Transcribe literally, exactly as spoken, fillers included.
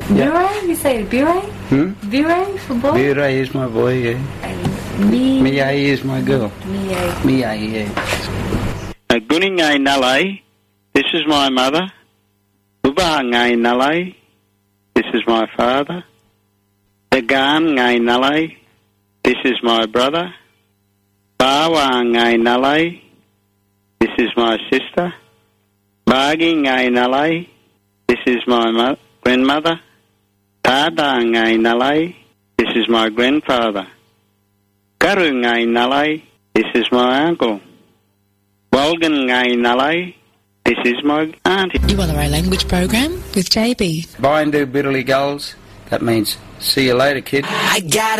Bure? You say Bure? Hmm? Bure for boy? Bure is my boy, yeah. Mi... Mia is my girl. Mia. Mia, yeah. Uh, Guni ngai nalai. This is my mother. Uba ngai nalai. This is my father. Dagan ngai nalai. This is my brother. Bawa ngai nalai. This is my sister. Bagi ngai nalai. This is my mo- grandmother. Tada ngai nalai. This is my grandfather. Karu ngai nalai. This is my uncle. Walgan ngai nalai. This is my auntie. You are the Ray Language Program with J B. Bindu Bitterly Gulls. That means see you later, kid. I got